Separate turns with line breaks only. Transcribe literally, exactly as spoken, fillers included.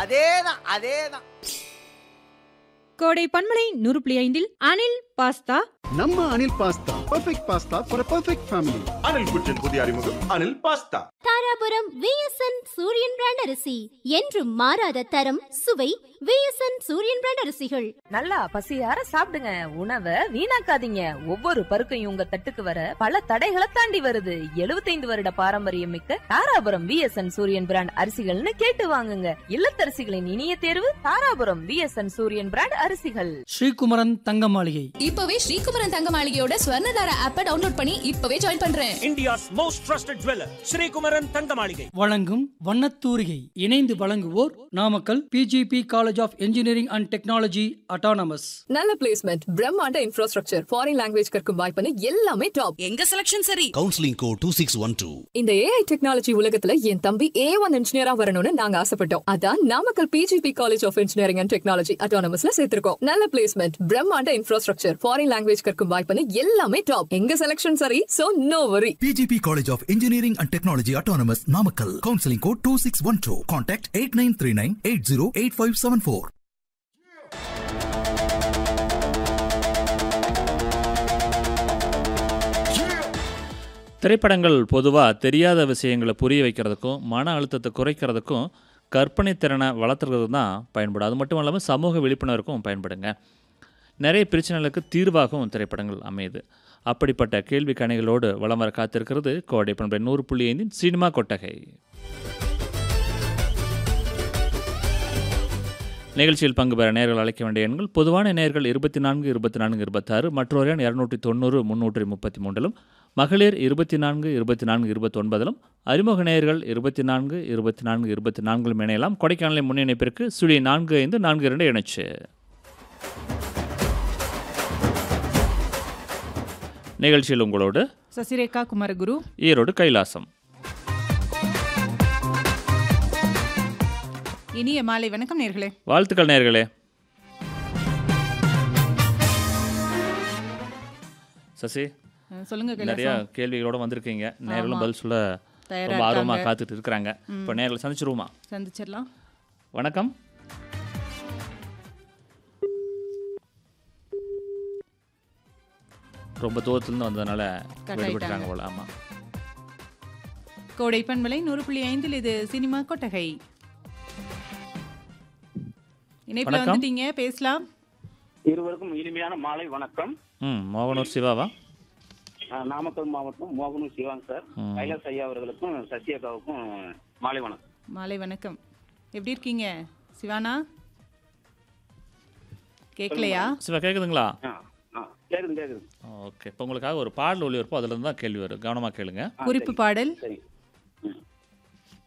அதேதான் அதேதான்.
கோடை பன்மலை நூறு புள்ளி ஐந்தில் அனில் பாஸ்தா.
நம்ம Anil pasta perfect pasta for perfect family.
Anil குச்சின் புதிய அறிமுகம் அனில் பாஸ்தா.
தாராபுரம் விஎஸ்என் சூரியன் பிராண்ட் அரிசி என்றும் மாறாத தரம் சுவை. விஎஸ்என் சூரியன் பிராண்ட் அரிசிகள்.
நல்லா பசியார சாப்பிடுங்க, உணவை வீணாக்காதீங்க. ஒவ்வொரு பருக்கையும் உங்க தட்டுக்கு வர பல தடைகளை தாண்டி வருது. எழுபத்தைந்து வருட பாரம்பரியம் மிக்க தாராபுரம் விஎஸ்என் சூரியன் பிராண்ட் அரிசிகள்னு கேட்டு வாங்குங்க. இல்லத்தரசிகளின் இனிய தேர்வு தாராபுரம் விஎஸ்என் சூரியன் பிராண்ட் அரிசிகள்.
ஸ்ரீகுமரன் தங்க மாளிகை.
இப்பவே ஸ்ரீகுமரன் தங்க மாளிகையோட ஸ்வர்ணதாரா ஆப்பை டவுன்லோட் பண்ணி இப்பவே ஜாயின் பண்றேன்.
India's most trusted jeweller Sri Kumaran தங்க மாளிகை
வழங்கும் வண்ணத்தூரிகை. இணைந்து வழங்குவோர் Namakkal PGP college of engineering and technology autonomous.
நல்ல பிளேஸ்மெண்ட், பிரம்மாண்ட இன்ஃப்ராஸ்ட்ரக்சர், ஃபாரின் லாங்குவேஜ் கற்கும் வாய்ப்புன்னு எல்லாமே டாப்.
எங்க செலக்ஷன் சரி.
Counselling code two six one two.
இந்த ஏஐ டெக்னாலஜி உலகத்துல என் தம்பி ஏ ஒன் இன்ஜினியரா வரணும்னு நாங்க ஆசைப்பட்டோம். அதான் Namakkal PGP college of engineering and technology அட்டானமஸ்ல சேர்த்திருக்கோம். நல்ல பிளேஸ்மெண்ட், பிரம்மாண்ட இன்ஃப்ராஸ்ட்ரக்சர், ஃபாரின் லாங்குவேஜ் கற்கும் வாய்ப்புன்னு எல்லாமே டாப். எங்க செலக்ஷன் சரி, சோ நோ வரி.
PGP college of engineering and technology autonomous Namakkal. Counselling code two six one two. Contact eight nine three nine eight zero eight five seven four.
திரைப்படங்கள் பொதுவாக தெரியாத விஷயங்களை புரிய வைக்கிறதுக்கும் மன அழுத்தத்தை குறைக்கிறதுக்கும் கற்பனை திறனை வளர்த்துறதுக்கு தான் பயன்படும். அது மட்டும் இல்லாமல் சமூக விழிப்புணர்வுக்கும் பயன்படுங்க. நிறைய பிரச்சனைகளுக்கு தீர்வாகவும் திரைப்படங்கள் அமையுது. அப்படிப்பட்ட கேள்வி கணைகளோடு வலம் வர காத்திருக்கிறது கோடை பண்பை நூறு புள்ளி ஐந்தின் சினிமா கொட்டகை. நிகழ்ச்சியில் பங்கு பெற நேர்கள் அழைக்க வேண்டிய எண்கள்: பொதுவான நேர்கள் இருபத்தி நான்கு இருபத்தி நான்கு இருபத்தாறு, மற்றொரு எண் இரநூற்றி தொண்ணூறு முன்னூற்றி முப்பத்தி மூன்றிலும், மகளிர் இருபத்தி நான்கு இருபத்தி நான்கு இருபத்தி ஒன்பதிலும், அறிமுக நேயர்கள் இருபத்தி நான்கு இருபத்தி நான்கு இருபத்தி நான்கிலும் இணையலாம். கொடைக்கானலை முன்னிணைப்பிற்கு சுழி நான்கு ஐந்து நான்கு இரண்டு இணைச்சு. நிகழ்ச்சியில் உங்களோடு
சசிரேகா குமாரகுரு,
ஈரோடு கைலாசம்.
இனிய மாலை வணக்கம் நேர்களே.
வாழ்த்துக்கள் நேர்களே. சசி,
சொல்லுங்க.
நிறைய கேள்விகளோட வந்திருக்கீங்க. நேர்களும் பதில் சொல்ல ரொம்ப ஆர்வமாக காத்துட்டு இருக்கிறாங்க. இப்போ நேர்களை சந்திச்சிருவோமா?
சந்திச்சிடலாம்.
வணக்கம். ரொம்ப தூரத்துலேருந்து வந்ததுனால விடுபட்டுறாங்க போல. ஆமாம்.
கோடை பண்பலை நூறு புள்ளி ஐந்தில் இது சினிமா கொட்டகை. இணைப்பில் வந்துட்டீங்க, பேசலாம்.
இருவருக்கும் இனிமையான மாலை வணக்கம்.
ம் மோகனூர் சிவாவா?
நாமக்கல் மாவட்டம் மோகனூர் சிவாங்க சார். கைலாஸ் ஐயா அவர்களுக்கும் சசியக்காவுக்கும் மாலை வணக்கம்.
மாலை வணக்கம். எப்படி இருக்கீங்க சிவானா? கேட்கலையா?
சிவா கேட்குதுங்களா?
கேக்குது கேக்குது.
ஓகே, இப்போ உங்களுக்காக ஒரு பாடல் ஒளிபரப்போம். அதுல இருந்து தான் கேள்வி வரும். கவனமாக கேளுங்க.
குறிப்பு பாடல்.
சரி.